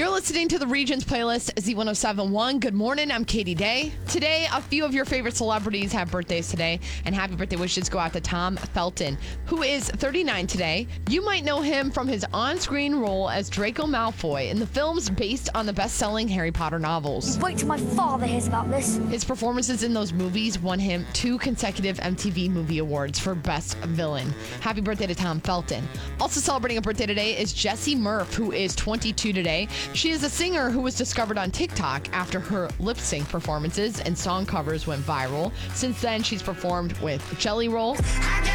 You're listening to the Regions playlist, Z1071. Good morning, I'm Katie Day. Today, a few of your favorite celebrities have birthdays today, and happy birthday wishes go out to Tom Felton, who is 39 today. You might know him from his on-screen role as Draco Malfoy in the films based on the best-selling Harry Potter novels. Wait till my father hears about this. His performances in those movies won him 2 consecutive MTV Movie Awards for Best Villain. Happy birthday to Tom Felton. Also celebrating a birthday today is Jessie Murph, who is 22 today. She is a singer who was discovered on TikTok after her lip sync performances and song covers went viral. Since then, she's performed with Jelly Roll,